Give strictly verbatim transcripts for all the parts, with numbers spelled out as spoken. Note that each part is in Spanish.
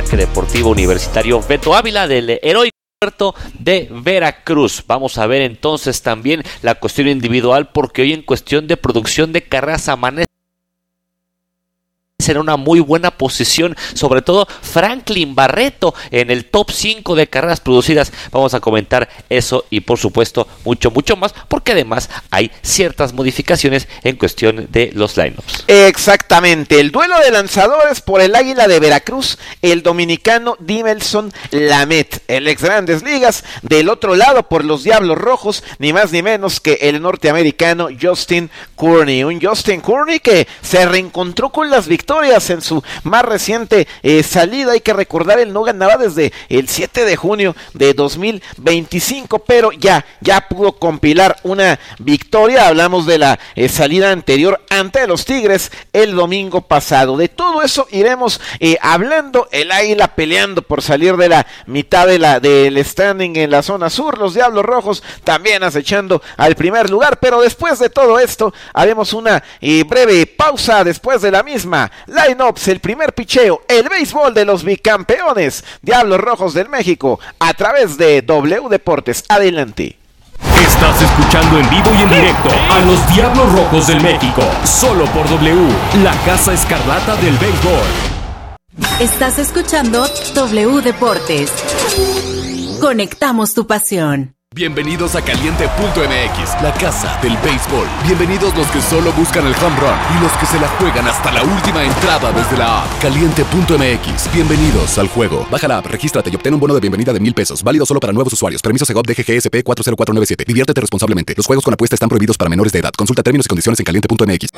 Parque Deportivo Universitario Beto Ávila del heroico puerto de Veracruz. Vamos a ver entonces también la cuestión individual, porque hoy en cuestión de producción de carreras amanece en una muy buena posición, sobre todo Franklin Barreto en el top cinco de carreras producidas. Vamos a comentar eso y por supuesto mucho, mucho más, porque además hay ciertas modificaciones en cuestión de los lineups. Exactamente, el duelo de lanzadores por el Águila de Veracruz, el dominicano Dinelson Lamet, el ex Grandes Ligas. Del otro lado, por los Diablos Rojos, ni más ni menos que el norteamericano Justin Courney, un Justin Courney que se reencontró con las victorias en su más reciente eh, salida. Hay que recordar, él no ganaba desde el siete de junio de dos mil veinticinco, pero ya, ya pudo compilar una victoria. Hablamos de la eh, salida anterior ante los Tigres el domingo pasado. De todo eso iremos eh, hablando. El Águila peleando por salir de la mitad de la, del standing en la zona sur, los Diablos Rojos también acechando al primer lugar, pero después de todo esto haremos una eh, breve pausa. Después de la misma, Lineups, el primer picheo, el béisbol de los bicampeones Diablos Rojos del México a través de W Deportes. Adelante. Estás escuchando en vivo y en directo a los Diablos Rojos del México, solo por W, la Casa Escarlata del béisbol. Estás escuchando W Deportes. Conectamos tu pasión. Bienvenidos a Caliente punto M X, la casa del béisbol. Bienvenidos los que solo buscan el home run y los que se la juegan hasta la última entrada desde la app. Caliente punto M X, bienvenidos al juego. Baja la app, regístrate y obtén un bono de bienvenida de mil pesos. Válido solo para nuevos usuarios. Permiso Segov D G G S P cuatro cero cuatro nueve siete. Diviértete responsablemente. Los juegos con apuesta están prohibidos para menores de edad. Consulta términos y condiciones en Caliente punto M X.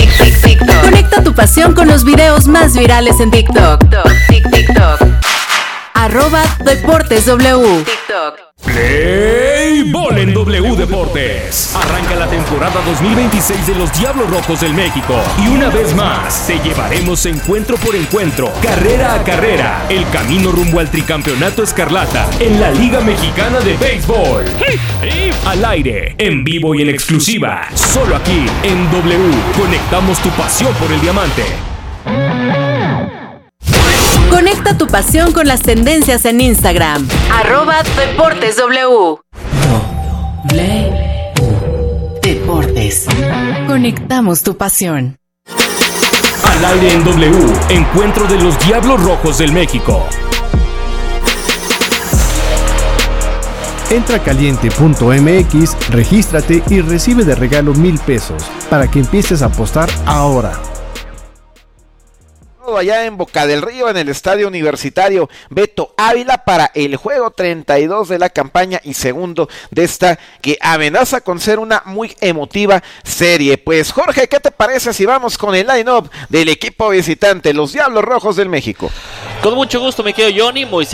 Conecta tu pasión con los videos más virales en TikTok. TikTok. Arroba Deportes W. TikTok. Play Ball en W Deportes. Arranca la temporada dos mil veintiséis de los Diablos Rojos del México. Y una vez más, te llevaremos encuentro por encuentro, carrera a carrera, el camino rumbo al tricampeonato escarlata en la Liga Mexicana de Béisbol. Al aire, en vivo y en exclusiva, solo aquí en W. Conectamos tu pasión por el diamante. Conecta tu pasión con las tendencias en Instagram. Arroba Deportes W. W Deportes. Conectamos tu pasión. Al aire en W, encuentro de los Diablos Rojos del México. Entra a Caliente punto M X, regístrate y recibe de regalo mil pesos para que empieces a apostar ahora. Allá en Boca del Río, en el Estadio Universitario Beto Ávila, para el juego treinta y dos de la campaña y segundo de esta que amenaza con ser una muy emotiva serie. Pues Jorge, ¿qué te parece si vamos con el line-up del equipo visitante, los Diablos Rojos del México? Con mucho gusto, me quedo Johnny. Moisés